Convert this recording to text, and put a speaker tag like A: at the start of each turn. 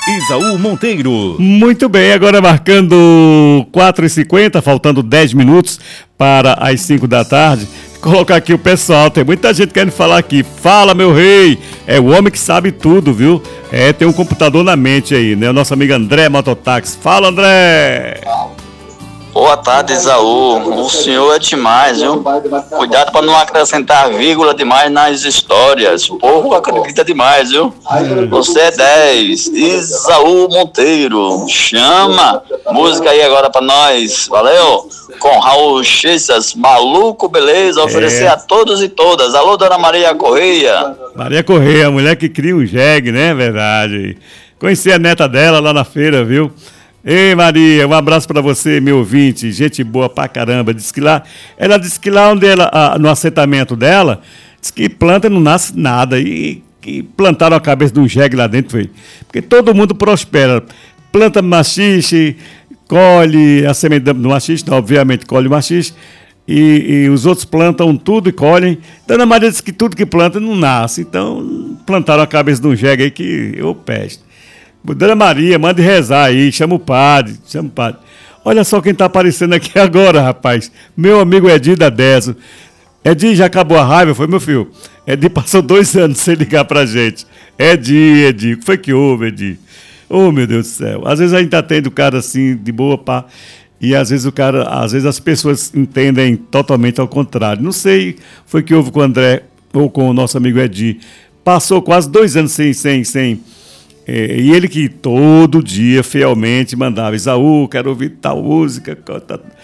A: Isaú Monteiro.
B: Muito bem, agora marcando 4h50, faltando 10 minutos para as 5 da tarde. Vou colocar aqui o pessoal, tem muita gente querendo falar aqui. Fala, meu rei! É o homem que sabe tudo, viu? Tem um computador na mente aí, né? O nosso amigo André Mototáxi. Fala, André!
C: Boa tarde, Isaú. O senhor é demais, viu? Cuidado para não acrescentar vírgula demais nas histórias. O povo acredita demais, viu? Você é 10. Isaú Monteiro. Chama. Música aí agora para nós. Valeu? Com Raul Seixas, Maluco, beleza? Oferecer a todos e todas. Alô, Dona Maria Correia.
B: Maria Correia, a mulher que cria um jegue, né? Verdade. Conheci a neta dela lá na feira, viu? Ei, Maria, um abraço pra você, meu ouvinte, gente boa pra caramba. Ela disse que lá onde no assentamento dela, diz que planta não nasce nada e plantaram a cabeça de um jegue lá dentro, foi. Porque todo mundo prospera. Planta machixe, colhe a semente do machixe, não, obviamente colhe o machixe, e os outros plantam tudo e colhem. Dona Maria disse que tudo que planta não nasce, então plantaram a cabeça de um jegue aí que eu pesto. Dona Maria, mande rezar aí, chama o padre. Olha só quem tá aparecendo aqui agora, rapaz. Meu amigo Edi da Deso. Edi, já acabou a raiva, foi, meu filho? Edi passou 2 anos sem ligar pra gente. Edi, o que foi que houve, Edi? Oh, meu Deus do céu. Às vezes a gente atende o cara assim, de boa, pá. E às vezes as pessoas entendem totalmente ao contrário. Não sei, foi que houve com o André, ou com o nosso amigo Edi. Passou quase 2 anos sem e ele que todo dia, fielmente, mandava: Isaú, quero ouvir tal música.